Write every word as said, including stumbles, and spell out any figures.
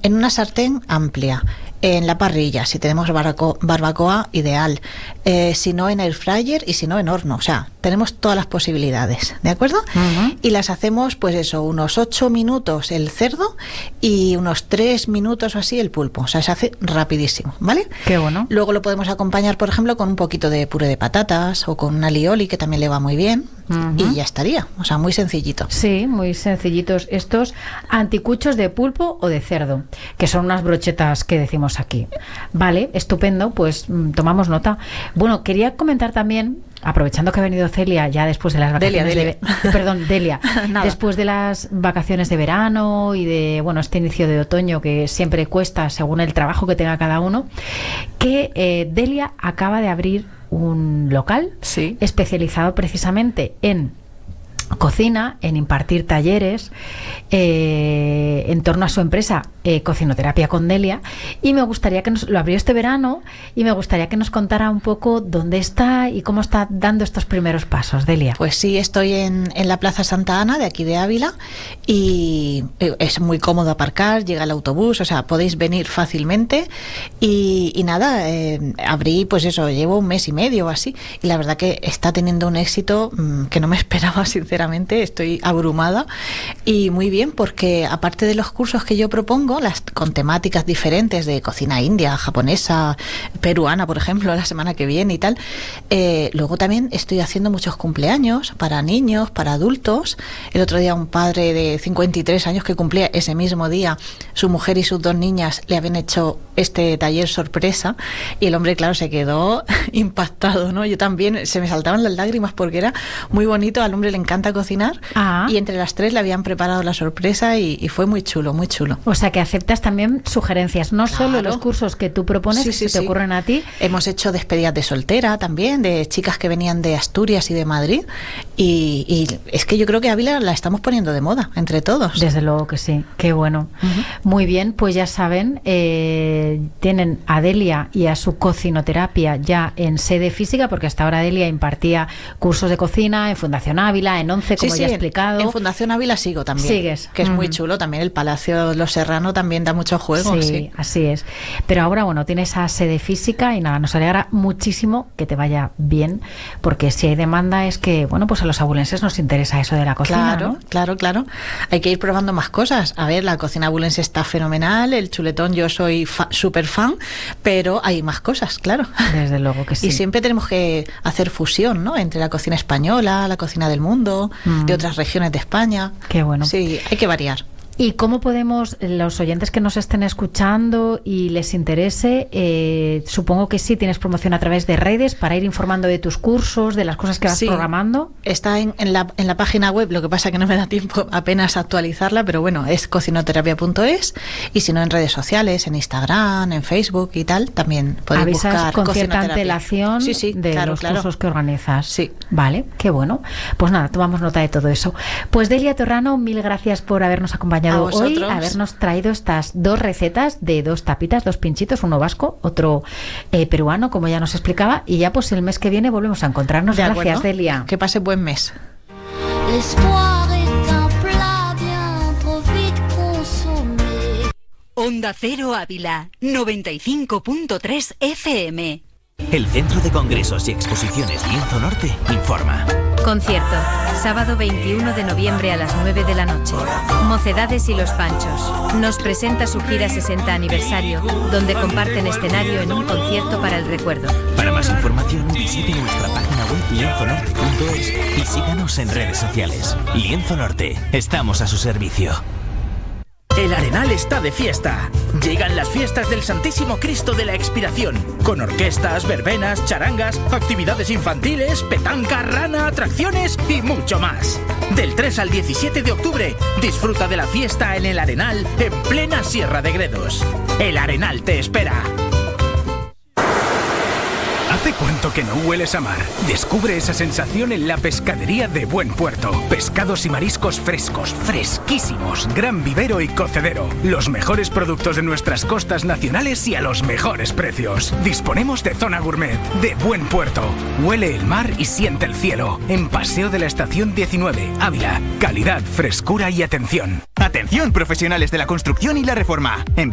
en una sartén amplia, en la parrilla, si tenemos barbaco- barbacoa, ideal, eh, si no en air fryer y si no en horno, o sea, tenemos todas las posibilidades, ¿de acuerdo? Uh-huh. Y las hacemos, pues eso, unos ocho minutos el cerdo y unos tres minutos o así el pulpo, o sea, se hace rapidísimo, ¿vale? Qué bueno. Luego lo podemos acompañar, por ejemplo, con un poquito de puré de patatas o con un alioli, que también le va muy bien, Uh-huh. y ya estaría, o sea, muy sencillito. Sí, muy sencillitos estos anticuchos de pulpo o de cerdo, que son unas brochetas que decimos aquí. Vale, estupendo, pues mm, tomamos nota. Bueno, quería comentar también, aprovechando que ha venido Celia ya después de las vacaciones Delia, Delia. de perdón, Delia, Nada. después de las vacaciones de verano y de, bueno, este inicio de otoño que siempre cuesta según el trabajo que tenga cada uno, que eh, Delia acaba de abrir un local Sí. especializado precisamente en cocina, en impartir talleres eh, en torno a su empresa eh, Cocinoterapia con Delia, y me gustaría que nos lo abrió este verano y me gustaría que nos contara un poco dónde está y cómo está dando estos primeros pasos, Delia. Pues sí, estoy en, en la Plaza Santa Ana de aquí de Ávila y es muy cómodo aparcar, llega el autobús, o sea, podéis venir fácilmente y, y nada, eh, abrí, pues eso, llevo un mes y medio o así, y la verdad que está teniendo un éxito mmm, que no me esperaba, sinceramente, estoy abrumada y muy bien, porque aparte de los cursos que yo propongo, las con temáticas diferentes de cocina india, japonesa, peruana, por ejemplo, la semana que viene y tal, eh, luego también estoy haciendo muchos cumpleaños para niños, para adultos. El otro día un padre de cincuenta y tres años que cumplía ese mismo día, su mujer y sus dos niñas le habían hecho este taller sorpresa y el hombre, claro, se quedó impactado, ¿no? Yo también, se me saltaban las lágrimas porque era muy bonito, al hombre le encanta cocinar Ah. y entre las tres le habían preparado la sorpresa y, y fue muy chulo, muy chulo. O sea que aceptas también sugerencias, no Claro. solo los cursos que tú propones, Sí, que sí, se te sí. ocurren a ti. Hemos hecho despedidas de soltera también, de chicas que venían de Asturias y de Madrid y, y es que yo creo que Ávila la estamos poniendo de moda entre todos. Desde luego que sí, qué bueno. Ujú. Muy bien, pues ya saben, eh, tienen a Delia y a su cocinoterapia ya en sede física, porque hasta ahora Delia impartía cursos de cocina en Fundación Ávila, en ONCE, como Sí, ya he sí, explicado. en Fundación Ávila sigo también. Sigues. Que es muy Ujú. chulo también, el Palacio Los Serrano también da mucho juego. Sí, Sí. así es. Pero ahora, bueno, tienes esa sede física y nada, nos alegra muchísimo que te vaya bien, porque si hay demanda es que, bueno, pues a los abulenses nos interesa eso de la cocina, Claro, ¿no? claro, claro. Hay que ir probando más cosas. A ver, la cocina abulense está fenomenal, el chuletón yo soy fa- súper fan, pero hay más cosas, claro. Desde luego que sí. Y siempre tenemos que hacer fusión, ¿no? Entre la cocina española, la cocina del mundo, Mm. de otras regiones de España. Qué bueno. Sí, hay que variar. ¿Y cómo podemos, los oyentes que nos estén escuchando y les interese, eh, supongo que sí tienes promoción a través de redes para ir informando de tus cursos, de las cosas que vas Sí. programando? Está en, en, la, en la página web, lo que pasa que no me da tiempo apenas actualizarla, pero bueno, es cocinoterapia punto es y si no en redes sociales, en Instagram, en Facebook y tal, también podéis Avisas buscar con cierta cocinoterapia. antelación Sí, sí, de claro, los claro. cursos que organizas. Sí. Vale, qué bueno. Pues nada, tomamos nota de todo eso. Pues Delia Torrano, mil gracias por habernos acompañado A hoy, vosotros. habernos traído estas dos recetas de dos tapitas, dos pinchitos, uno vasco, otro eh, peruano, como ya nos explicaba, y ya pues el mes que viene volvemos a encontrarnos. De Gracias, acuerdo. Delia. Que pase buen mes. L'espoir est un plat bien trop vite consommé. Onda Cero Ávila, noventa y cinco punto tres F M. El Centro de Congresos y Exposiciones Lienzo Norte informa. Concierto, sábado veintiuno de noviembre a las nueve de la noche. Mocedades y los Panchos nos presenta su gira sesenta aniversario, donde comparten escenario en un concierto para el recuerdo. Para más información visite nuestra página web lienzo norte punto es y síganos en redes sociales. Lienzo Norte, estamos a su servicio. El Arenal está de fiesta. Llegan las fiestas del Santísimo Cristo de la Expiración, con orquestas, verbenas, charangas, actividades infantiles, petanca, rana, atracciones y mucho más. Del tres al diecisiete de octubre, disfruta de la fiesta en el Arenal, en plena Sierra de Gredos. El Arenal te espera. ¿Hace cuánto que no hueles a mar? Descubre esa sensación en la pescadería de Buen Puerto. Pescados y mariscos frescos, fresquísimos, gran vivero y cocedero. Los mejores productos de nuestras costas nacionales y a los mejores precios. Disponemos de zona gourmet de Buen Puerto. Huele el mar y siente el cielo. En Paseo de la Estación diecinueve, Ávila. Calidad, frescura y atención. Atención, profesionales de la construcción y la reforma. En